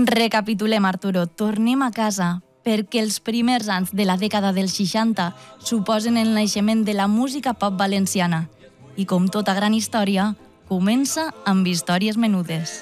Recapitulem, Arturo, tornem a casa, perquè els primers anys de la dècada dels 60 suposen el naixement de la música pop valenciana. I com tota gran història, comença amb històries menudes.